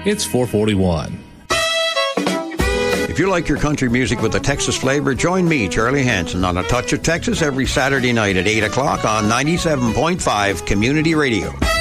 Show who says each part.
Speaker 1: It's 441.
Speaker 2: If you like your country music with a Texas flavor, join me, Charlie Hanson, on A Touch of Texas every Saturday night at 8 o'clock on 97.5 Community Radio.